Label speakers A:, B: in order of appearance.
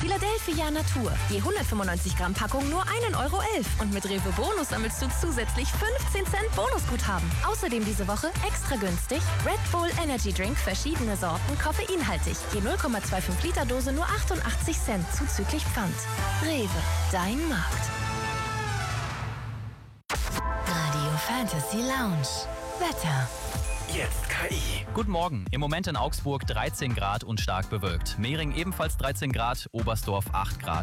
A: Philadelphia Natur. Je 195 Gramm Packung nur 1,11 Euro. Und mit Rewe Bonus sammelst du zusätzlich 15 Cent Bonusguthaben. Außerdem diese Woche extra günstig Red Bull Energy Drink, verschiedene Sorten, koffeinhaltig. Je 0,25 Liter Dose nur 88 Cent zuzüglich Pfand. Rewe, dein Markt.
B: Radio Fantasy Lounge. Wetter.
C: Jetzt KI.
D: Guten Morgen. Im Moment in Augsburg 13 Grad und stark bewölkt. Mehring ebenfalls 13 Grad, Oberstdorf 8 Grad.